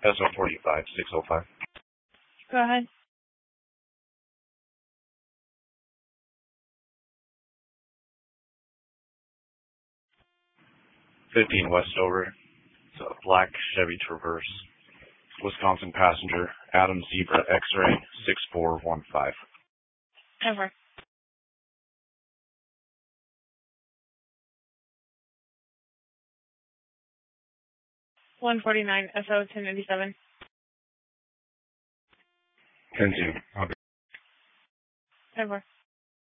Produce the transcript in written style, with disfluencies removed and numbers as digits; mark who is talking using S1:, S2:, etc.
S1: SO45 605.
S2: Go ahead.
S1: '15 Westover. It's a black Chevy Traverse. Wisconsin passenger. Adam Zebra X-ray 6415.
S2: Over. 149 SO 1087.
S1: 10-2.
S2: Over.